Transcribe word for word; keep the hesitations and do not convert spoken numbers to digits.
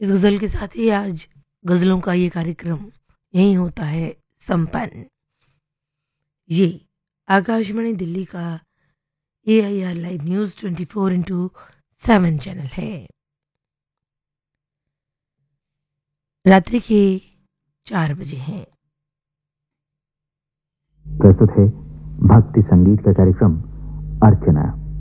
इस गज़ल के साथ ही आज गज़लों का ये कार्यक्रम यहीं होता है संपन्न। ये आकाशवाणी दिल्ली का ए I R live news twenty four into seven channel है। रात्रि के चार बजे हैं। प्रस्तुत है भक्ति संगीत का कार्यक्रम अर्चना।